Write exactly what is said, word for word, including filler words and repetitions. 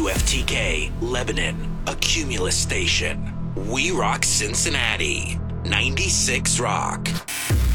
W F T K, Lebanon, a Cumulus station. We rock Cincinnati. ninety-six Rock.